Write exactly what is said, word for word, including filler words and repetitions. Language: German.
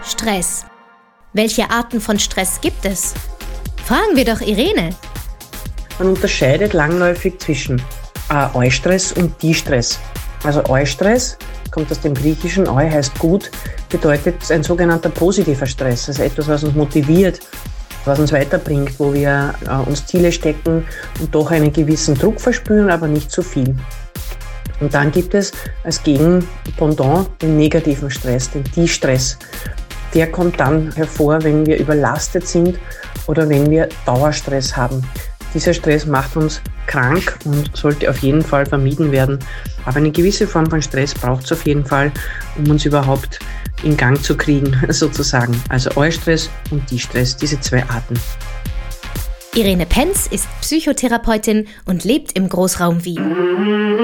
Stress. Welche Arten von Stress gibt es? Fragen wir doch Irene. Man unterscheidet langläufig zwischen äh, Eustress und Distress. Also Eustress kommt aus dem Griechischen, Eu heißt gut, bedeutet ein sogenannter positiver Stress, also etwas, was uns motiviert, was uns weiterbringt, wo wir äh, uns Ziele stecken und doch einen gewissen Druck verspüren, aber nicht zu viel. Und dann gibt es als Gegenpendant den negativen Stress, den Distress. Der kommt dann hervor, wenn wir überlastet sind oder wenn wir Dauerstress haben. Dieser Stress macht uns krank und sollte auf jeden Fall vermieden werden. Aber eine gewisse Form von Stress braucht es auf jeden Fall, um uns überhaupt in Gang zu kriegen, sozusagen. Also Eustress und Distress, diese zwei Arten. Irene Penz ist Psychotherapeutin und lebt im Großraum Wien.